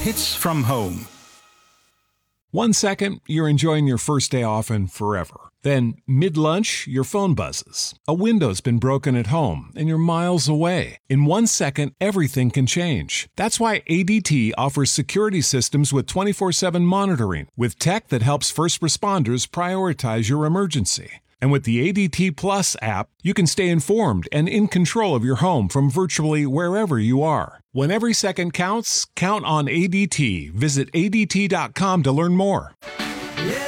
Hits from home. 1 second, you're enjoying your first day off and forever. Then, mid-lunch, your phone buzzes. A window's been broken at home, and you're miles away. In 1 second, everything can change. That's why ADT offers security systems with 24/7 monitoring, with tech that helps first responders prioritize your emergency. And with the ADT Plus app, you can stay informed and in control of your home from virtually wherever you are. When every second counts, count on ADT. Visit ADT.com to learn more.